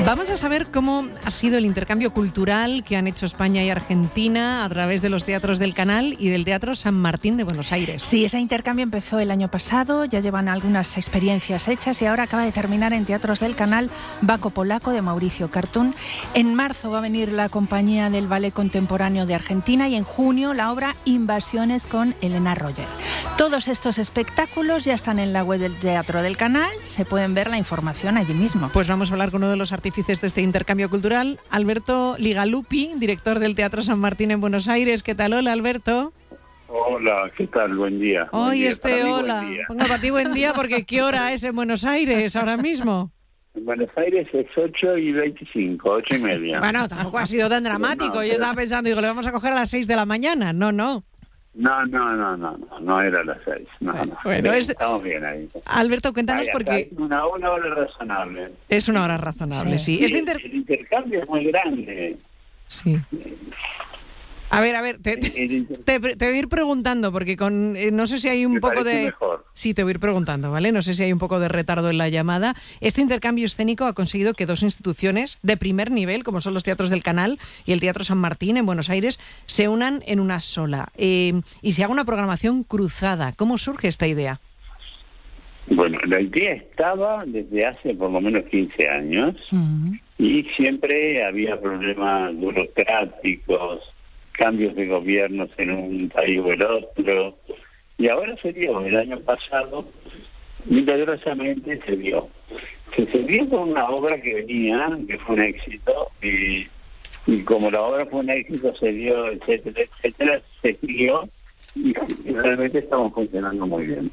Vamos a saber cómo ha sido el intercambio cultural que han hecho España y Argentina a través de los teatros del Canal y del Teatro San Martín de Buenos Aires. Sí, ese intercambio empezó el año pasado, ya llevan algunas experiencias hechas y ahora acaba de terminar en Teatros del Canal Baco Polaco de Mauricio Cartún. En marzo va a venir la compañía del Ballet Contemporáneo de Argentina y en junio la obra Invasiones con Elena Roger. Todos estos espectáculos ya están en la web del Teatro del Canal, se pueden ver la información allí mismo. Pues vamos a hablar con uno de los artífices de este intercambio cultural, Alberto Ligalupi, director del Teatro San Martín en Buenos Aires. ¿Qué tal? Hola, Alberto. Hola, ¿qué tal? Buen día. Hoy hola. Pongo para ti buen día porque ¿qué hora es en Buenos Aires ahora mismo? En Buenos Aires es 8:25, 8:30. Bueno, tampoco ha sido tan dramático. Yo estaba pensando, digo, le vamos a coger a las 6 de la mañana. No. No era a las 6. Bueno, estamos bien ahí. Alberto, cuéntanos porque... Una hora razonable. Es una hora razonable, sí. El intercambio es muy grande. Sí. A ver, te voy a ir preguntando, porque no sé si hay un poco de... Mejor. Sí, te voy a ir preguntando, ¿vale? No sé si hay un poco de retardo en la llamada. Este intercambio escénico ha conseguido que dos instituciones de primer nivel, como son los Teatros del Canal y el Teatro San Martín en Buenos Aires, se unan en una sola. Y se haga una programación cruzada. ¿Cómo surge esta idea? Bueno, la idea estaba desde hace por lo menos 15 años y siempre había problemas burocráticos, cambios de gobiernos en un país o el otro, y ahora se dio, el año pasado, milagrosamente se dio. Se dio con una obra que venía, que fue un éxito, y como la obra fue un éxito, se dio, etcétera, se siguió, y realmente estamos funcionando muy bien.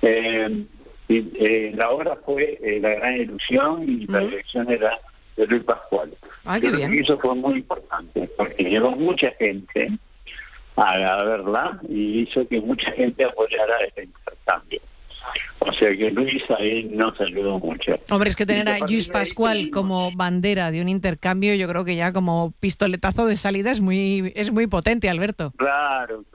La obra fue La Gran Ilusión, y la dirección era de Luis Pascual. Qué bien. Y eso fue muy importante, porque llegó mucha gente a verla y hizo que mucha gente apoyara este intercambio. O sea que Luis ahí nos ayudó mucho. Hombre, es que tener a Luis Pascual como bandera de un intercambio, yo creo que ya como pistoletazo de salida es muy potente, Alberto. Claro.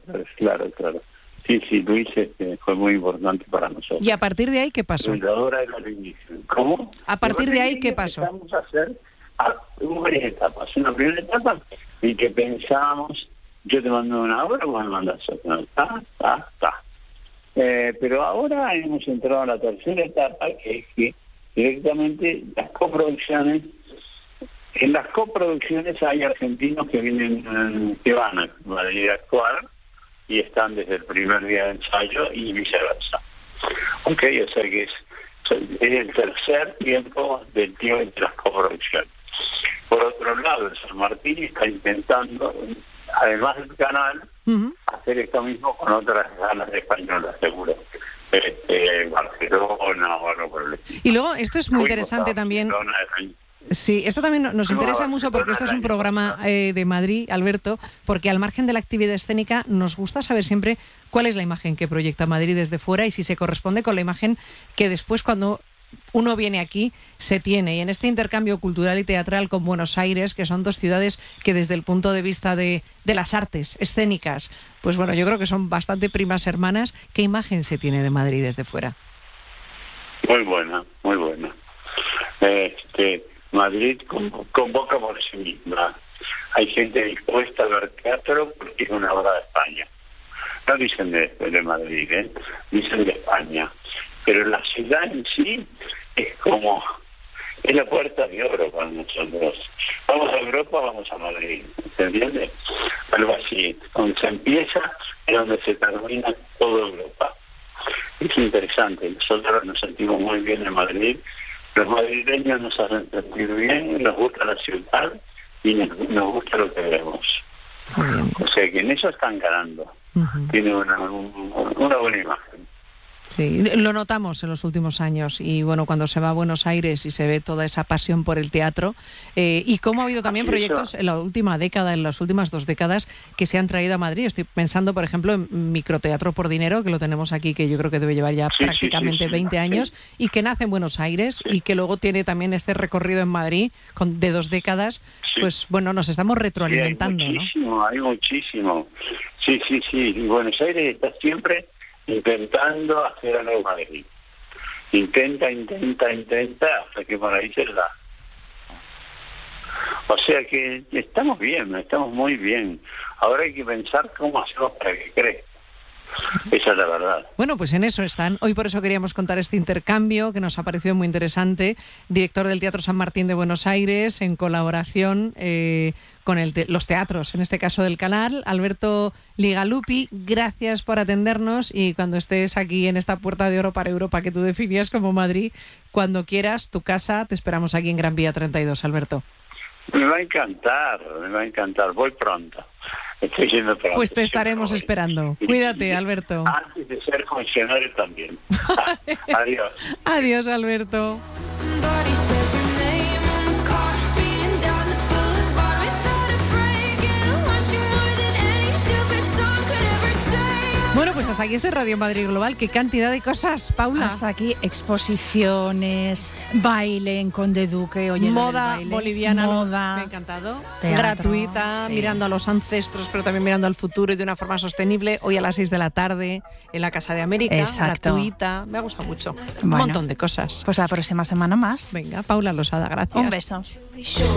Sí, Luis fue muy importante para nosotros. ¿Y a partir de ahí qué pasó? ¿Cómo? ¿A partir de ahí qué pasó? Empezamos a hacer varias etapas. Una primera etapa en que pensábamos, yo te mando una obra, vos me mandas otra. Pero ahora hemos entrado a la tercera etapa, que es que directamente las coproducciones, en las coproducciones hay argentinos que van a Madrid a actuar y están desde el primer día de ensayo y viceversa. O sea que es el tercer tiempo del tiempo entre las coproducciones. Por otro lado, el San Martín está intentando, además del Canal, hacer esto mismo con otras salas españolas, seguro. Barcelona o algo por el estilo. Y luego, esto es muy interesante también. Sí, esto también nos interesa mucho porque esto es un programa de Madrid, Alberto, porque al margen de la actividad escénica nos gusta saber siempre cuál es la imagen que proyecta Madrid desde fuera y si se corresponde con la imagen que después cuando uno viene aquí se tiene. Y en este intercambio cultural y teatral con Buenos Aires, que son dos ciudades que desde el punto de vista de las artes escénicas, pues bueno, yo creo que son bastante primas hermanas, ¿qué imagen se tiene de Madrid desde fuera? Muy buena. Madrid convoca por sí misma. Hay gente dispuesta a ver teatro porque es una obra de España. No dicen de Madrid, dicen de España. Pero la ciudad en sí es la puerta de oro para nosotros. Vamos a Europa, vamos a Madrid, ¿se entiende? Algo así. Donde se empieza es donde se termina toda Europa. Es interesante. Nosotros nos sentimos muy bien en Madrid. Los madrileños nos hacen sentir bien, nos gusta la ciudad y nos gusta lo que vemos. O sea que en eso están ganando. Tiene una buena imagen. Sí, lo notamos en los últimos años y bueno, cuando se va a Buenos Aires y se ve toda esa pasión por el teatro y cómo ha habido también proyectos en la última década, en las últimas 2 décadas que se han traído a Madrid. Estoy pensando, por ejemplo, en Microteatro por Dinero, que lo tenemos aquí, que yo creo que debe llevar ya prácticamente 20 años y que nace en Buenos Aires y que luego tiene también este recorrido en Madrid de 2 décadas. Pues bueno, nos estamos retroalimentando, hay muchísimo. Sí. Y Buenos Aires está siempre intentando hacer a Nueva Madrid. Intenta hasta que por ahí se da. O sea que estamos bien, estamos muy bien. Ahora hay que pensar cómo hacemos para que crezca. Esa es la verdad. Bueno, pues en eso están. Hoy por eso queríamos contar este intercambio que nos ha parecido muy interesante. Director del Teatro San Martín de Buenos Aires, en colaboración con los teatros, en este caso del Canal. Alberto Ligalupi, gracias por atendernos, y cuando estés aquí en esta puerta de oro para Europa que tú definías como Madrid, cuando quieras, tu casa, te esperamos aquí en Gran Vía 32, Alberto. Me va a encantar. Voy pronto. Estoy yendo pronto. Pues te estaremos esperando. Cuídate, Alberto. Antes de ser funcionario también. Adiós. Adiós, Alberto. Bueno, pues hasta aquí este Radio Madrid Global. Qué cantidad de cosas, Paula. Hasta aquí exposiciones, baile en Conde Duque, moda baile, boliviana, moda, me ha encantado. Teatro, gratuita, sí. Mirando a los ancestros, pero también mirando al futuro y de una forma sostenible. Hoy a las 6 de la tarde en la Casa de América. Exacto. Gratuita. Me ha gustado mucho. Bueno, un montón de cosas. Pues la próxima semana más. Venga, Paula Losada, gracias. Un beso.